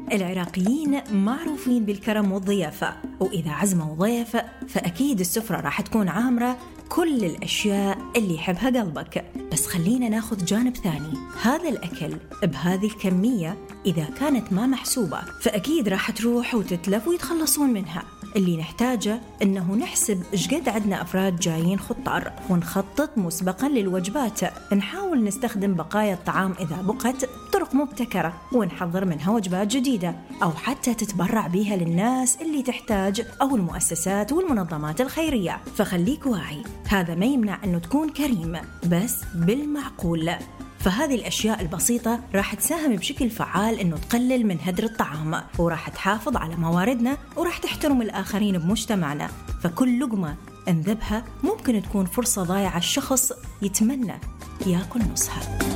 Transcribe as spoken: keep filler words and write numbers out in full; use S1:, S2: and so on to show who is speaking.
S1: العراقيين معروفين بالكرم والضيافة، وإذا عزموا ضيف فأكيد السفرة راح تكون عامرة كل الأشياء اللي يحبها قلبك. بس خلينا ناخذ جانب ثاني، هذا الأكل بهذه الكمية إذا كانت ما محسوبة فأكيد راح تروح وتتلف ويتخلصون منها. اللي نحتاجه إنه نحسب إيش قد عندنا أفراد جايين خطار، ونخطط مسبقاً للوجبات. نحاول نستخدم بقايا الطعام إذا بقت بطرق مبتكرة، ونحضر منها وجبات جديدة، أو حتى تتبرع بيها للناس اللي تحتاج أو المؤسسات والمنظمات الخيرية. فخليك واعي، هذا ما يمنع إنه تكون كريم، بس بالمعقول. فهذه الأشياء البسيطة راح تساهم بشكل فعال إنه تقلل من هدر الطعام، وراح تحافظ على مواردنا، وراح تحترم الآخرين بمجتمعنا. فكل لقمة انذبها ممكن تكون فرصة ضايعة الشخص يتمنى يأكل نصها.